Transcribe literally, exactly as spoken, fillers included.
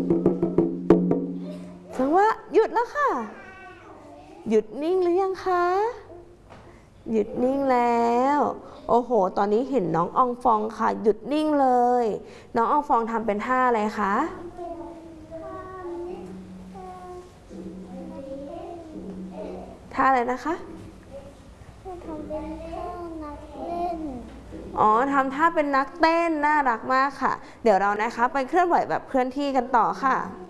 แสดงว่าหยุดแล้วค่ะหยุดนิ่งหรือยังคะหยุดนิ่งแล้วโอ้โหตอนนี้เห็นน้องอองฟองค่ะหยุดนิ่งเลยน้องอองฟองทำเป็นท่าอะไรคะท่าอะไรนะคะทำเป็นท่านักเล่นอ๋อทำท่าเป็นนักเต้นน่ารักมากค่ะเดี๋ยวเรานะคะไปเคลื่อนไหวแบบเคลื่อนที่กันต่อค่ะ